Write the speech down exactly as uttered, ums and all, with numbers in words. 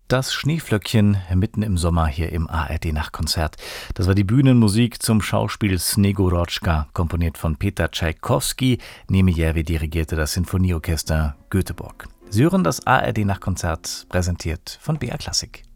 Das Schneeflöckchen mitten im Sommer hier im A R D-Nachtkonzert. Das war die Bühnenmusik zum Schauspiel Snegurotschka, komponiert von Peter Tschaikowski. Niemejewi dirigierte das Sinfonieorchester Göteborg. Sie hören das A R D-Nachtkonzert, präsentiert von B R Klassik.